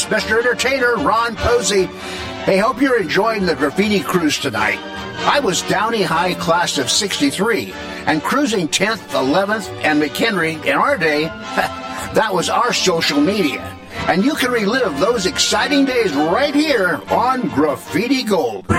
host, Mr. Entertainer Ron Posey. Hey, hope you're enjoying the graffiti cruise tonight. I was Downey High class of 63 and cruising 10th, 11th, and McHenry in our day. That was our social media. And you can relive those exciting days right here on Graffiti Gold.